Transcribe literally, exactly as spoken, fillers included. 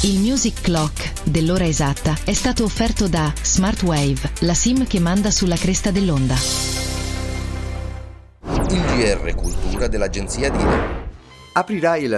Il Music Clock dell'ora esatta è stato offerto da Smartwave, la SIM che manda sulla cresta dell'onda. Il G R Cultura dell'agenzia Dire. Aprirai il